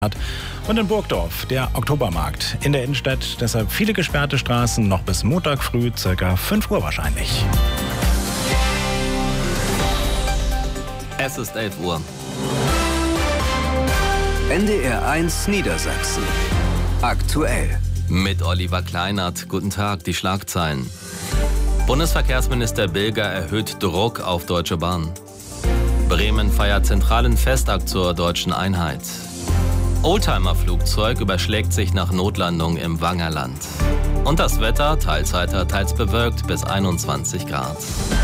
Und in Burgdorf der Oktobermarkt in der Innenstadt. Deshalb viele gesperrte Straßen, noch bis Montag früh, ca. 5 Uhr wahrscheinlich. Es ist 11 Uhr. NDR 1 Niedersachsen. Aktuell. Mit Oliver Kleinert. Guten Tag, die Schlagzeilen. Bundesverkehrsminister Bilger erhöht Druck auf Deutsche Bahn. Bremen feiert zentralen Festakt zur deutschen Einheit. Oldtimer-Flugzeug überschlägt sich nach Notlandung im Wangerland. Und das Wetter, teils heiter, teils bewölkt, bis 21 Grad.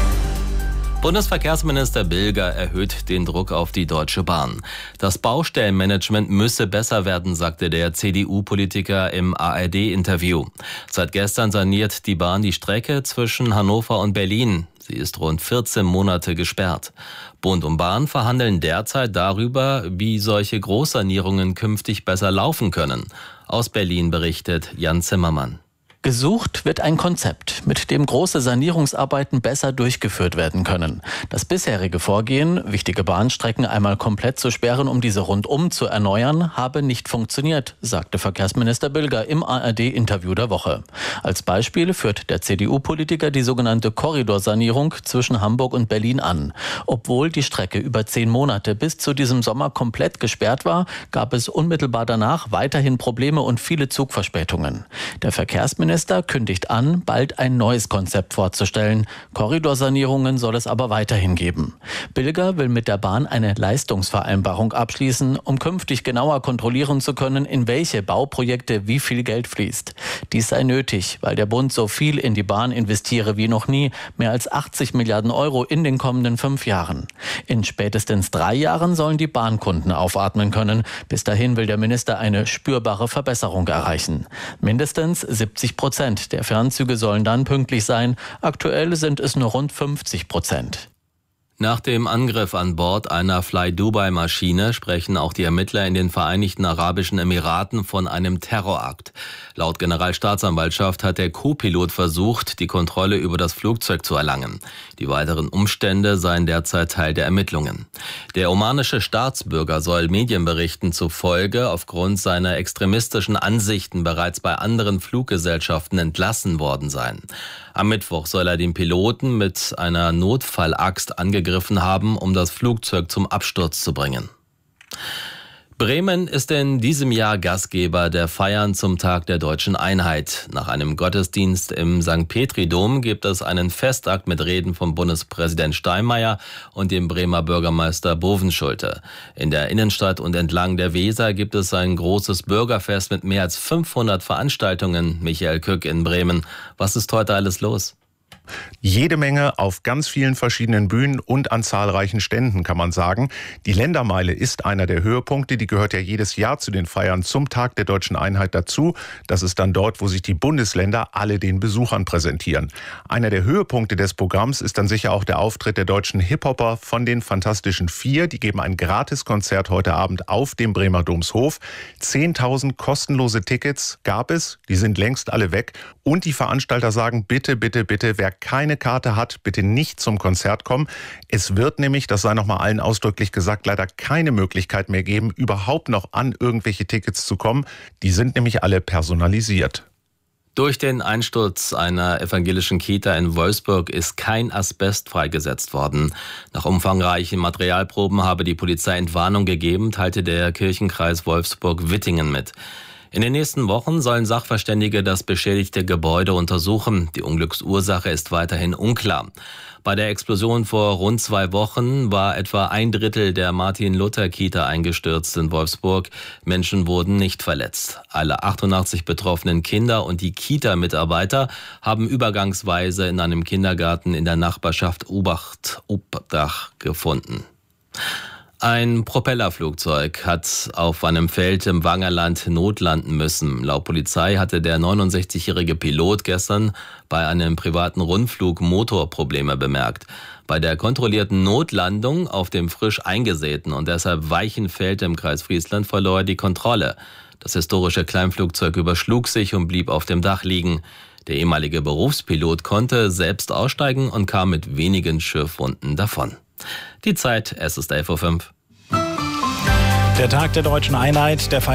Bundesverkehrsminister Bilger erhöht den Druck auf die Deutsche Bahn. Das Baustellenmanagement müsse besser werden, sagte der CDU-Politiker im ARD-Interview. Seit gestern saniert die Bahn die Strecke zwischen Hannover und Berlin. Sie ist rund 14 Monate gesperrt. Bund und Bahn verhandeln derzeit darüber, wie solche Großsanierungen künftig besser laufen können. Aus Berlin berichtet Jan Zimmermann. Gesucht wird ein Konzept, mit dem große Sanierungsarbeiten besser durchgeführt werden können. Das bisherige Vorgehen, wichtige Bahnstrecken einmal komplett zu sperren, um diese rundum zu erneuern, habe nicht funktioniert, sagte Verkehrsminister Bilger im ARD-Interview der Woche. Als Beispiel führt der CDU-Politiker die sogenannte Korridorsanierung zwischen Hamburg und Berlin an. Obwohl die Strecke über 10 Monate bis zu diesem Sommer komplett gesperrt war, gab es unmittelbar danach weiterhin Probleme und viele Zugverspätungen. Der Verkehrsminister kündigt an, bald ein neues Konzept vorzustellen. Korridorsanierungen soll es aber weiterhin geben. Bilger will mit der Bahn eine Leistungsvereinbarung abschließen, um künftig genauer kontrollieren zu können, in welche Bauprojekte wie viel Geld fließt. Dies sei nötig, weil der Bund so viel in die Bahn investiere wie noch nie, mehr als 80 Milliarden Euro in den kommenden 5 Jahren. In spätestens 3 Jahren sollen die Bahnkunden aufatmen können. Bis dahin will der Minister eine spürbare Verbesserung erreichen. Mindestens 70% der Fernzüge sollen dann pünktlich sein. Aktuell sind es nur rund 50%. Nach dem Angriff an Bord einer Fly-Dubai-Maschine sprechen auch die Ermittler in den Vereinigten Arabischen Emiraten von einem Terrorakt. Laut Generalstaatsanwaltschaft hat der Co-Pilot versucht, die Kontrolle über das Flugzeug zu erlangen. Die weiteren Umstände seien derzeit Teil der Ermittlungen. Der omanische Staatsbürger soll Medienberichten zufolge aufgrund seiner extremistischen Ansichten bereits bei anderen Fluggesellschaften entlassen worden sein. Am Mittwoch soll er den Piloten mit einer Notfallaxt angegriffen haben, um das Flugzeug zum Absturz zu bringen. Bremen ist in diesem Jahr Gastgeber der Feiern zum Tag der deutschen Einheit. Nach einem Gottesdienst im St. Petri-Dom gibt es einen Festakt mit Reden von Bundespräsident Steinmeier und dem Bremer Bürgermeister Bovenschulte. In der Innenstadt und entlang der Weser gibt es ein großes Bürgerfest mit mehr als 500 Veranstaltungen. Michael Kück in Bremen. Was ist heute alles los? Jede Menge auf ganz vielen verschiedenen Bühnen und an zahlreichen Ständen, kann man sagen. Die Ländermeile ist einer der Höhepunkte. Die gehört ja jedes Jahr zu den Feiern zum Tag der deutschen Einheit dazu. Das ist dann dort, wo sich die Bundesländer alle den Besuchern präsentieren. Einer der Höhepunkte des Programms ist dann sicher auch der Auftritt der deutschen Hip-Hopper von den Fantastischen Vier. Die geben ein Gratiskonzert heute Abend auf dem Bremer Domshof. 10.000 kostenlose Tickets gab es. Die sind längst alle weg. Und die Veranstalter sagen, bitte, bitte, bitte, wer keine Karte hat, bitte nicht zum Konzert kommen. Es wird nämlich, das sei nochmal allen ausdrücklich gesagt, leider keine Möglichkeit mehr geben, überhaupt noch an irgendwelche Tickets zu kommen. Die sind nämlich alle personalisiert. Durch den Einsturz einer evangelischen Kita in Wolfsburg ist kein Asbest freigesetzt worden. Nach umfangreichen Materialproben habe die Polizei Entwarnung gegeben, teilte der Kirchenkreis Wolfsburg-Wittingen mit. In den nächsten Wochen sollen Sachverständige das beschädigte Gebäude untersuchen. Die Unglücksursache ist weiterhin unklar. Bei der Explosion vor rund 2 Wochen war etwa 1/3 der Martin-Luther-Kita eingestürzt in Wolfsburg. Menschen wurden nicht verletzt. Alle 88 betroffenen Kinder und die Kita-Mitarbeiter haben übergangsweise in einem Kindergarten in der Nachbarschaft Obdach gefunden. Ein Propellerflugzeug hat auf einem Feld im Wangerland notlanden müssen. Laut Polizei hatte der 69-jährige Pilot gestern bei einem privaten Rundflug Motorprobleme bemerkt. Bei der kontrollierten Notlandung auf dem frisch eingesäten und deshalb weichen Feld im Kreis Friesland verlor er die Kontrolle. Das historische Kleinflugzeug überschlug sich und blieb auf dem Dach liegen. Der ehemalige Berufspilot konnte selbst aussteigen und kam mit wenigen Schürfwunden davon. Die Zeit, es ist 11:05 Uhr. Der Tag der deutschen Einheit, der